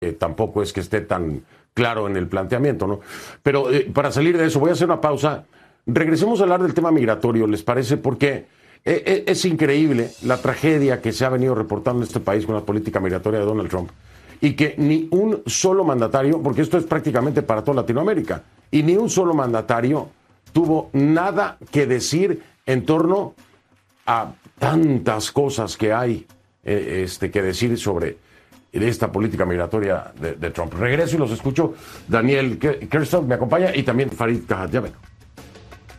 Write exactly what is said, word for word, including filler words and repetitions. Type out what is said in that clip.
eh, tampoco es que esté tan claro en el planteamiento, ¿no? Pero eh, para salir de eso, voy a hacer una pausa. Regresemos a hablar del tema migratorio, ¿les parece? Porque eh, es increíble la tragedia que se ha venido reportando en este país con la política migratoria de Donald Trump. Y que ni un solo mandatario, porque esto es prácticamente para toda Latinoamérica, y ni un solo mandatario tuvo nada que decir en torno a tantas cosas que hay eh, este, que decir sobre esta política migratoria de, de Trump. Regreso y los escucho. Daniel Kirchhoff me acompaña y también Farid Kahat. Ya ven.